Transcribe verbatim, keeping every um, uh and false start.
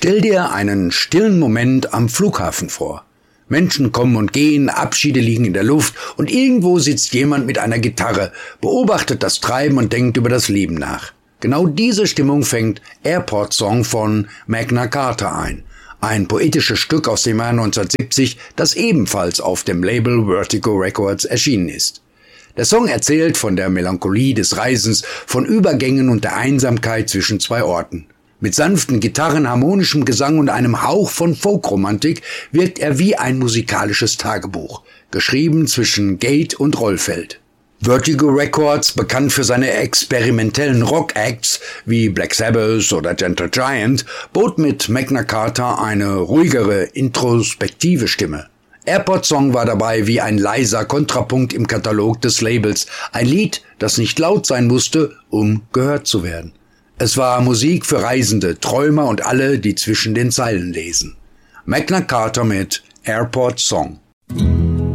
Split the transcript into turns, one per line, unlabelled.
Stell dir einen stillen Moment am Flughafen vor. Menschen kommen und gehen, Abschiede liegen in der Luft und irgendwo sitzt jemand mit einer Gitarre, beobachtet das Treiben und denkt über das Leben nach. Genau diese Stimmung fängt Airport Song von Magna Carta ein. Ein poetisches Stück aus dem Jahr neunzehnhundertsiebzig, das ebenfalls auf dem Label Vertigo Records erschienen ist. Der Song erzählt von der Melancholie des Reisens, von Übergängen und der Einsamkeit zwischen zwei Orten. Mit sanften Gitarren, harmonischem Gesang und einem Hauch von Folkromantik wirkt er wie ein musikalisches Tagebuch, geschrieben zwischen Gate und Rollfeld. Vertigo Records, bekannt für seine experimentellen Rock-Acts wie Black Sabbath oder Gentle Giant, bot mit Magna Carta eine ruhigere, introspektive Stimme. Airport Song war dabei wie ein leiser Kontrapunkt im Katalog des Labels, ein Lied, das nicht laut sein musste, um gehört zu werden. Es war Musik für Reisende, Träumer und alle, die zwischen den Zeilen lesen. Magna Carta mit Airport Song.